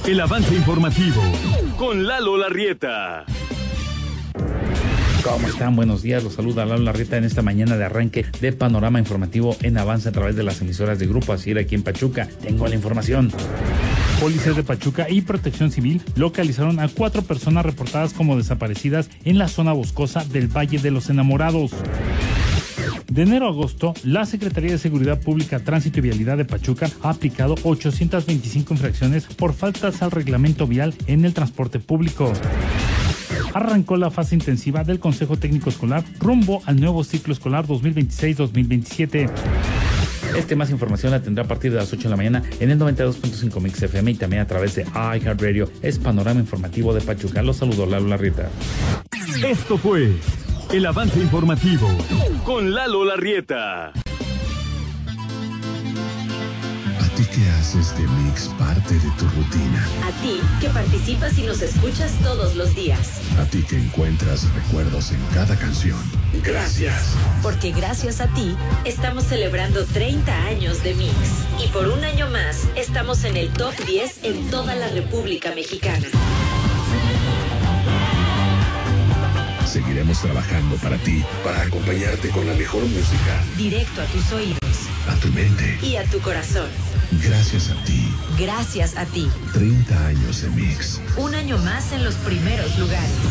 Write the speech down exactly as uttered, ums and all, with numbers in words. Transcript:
El avance informativo con Lalo Larrieta. ¿Cómo están? Buenos días, los saluda Lalo Larrieta en esta mañana de arranque de Panorama Informativo en avance a través de las emisoras de Grupo Asir aquí en Pachuca. Tengo la información. Policías de Pachuca y Protección Civil localizaron a cuatro personas reportadas como desaparecidas en la zona boscosa del Valle de los Enamorados. De enero a agosto, la Secretaría de Seguridad Pública, Tránsito y Vialidad de Pachuca ha aplicado ochocientas veinticinco infracciones por faltas al reglamento vial en el transporte público. Arrancó la fase intensiva del Consejo Técnico Escolar rumbo al nuevo ciclo escolar dos mil veintiséis dos mil veintisiete. Este más información la tendrá a partir de las ocho de la mañana en el noventa y dos punto cinco Mix F M y también a través de iHeartRadio. Es Panorama Informativo de Pachuca. Los saludo, Lalo Larrieta. Esto fue el avance informativo con Lalo Larrieta. ¿A ti que haces de Mix parte de tu rutina? A ti que participas y nos escuchas todos los días. A ti que encuentras recuerdos en cada canción. Gracias. Porque gracias a ti estamos celebrando treinta años de Mix. Y por un año más estamos en el top diez en toda la República Mexicana. Seguiremos trabajando para ti, para acompañarte con la mejor música. Directo a tus oídos. A tu mente. Y a tu corazón. Gracias a ti. Gracias a ti. treinta años de Mix. Un año más en los primeros lugares.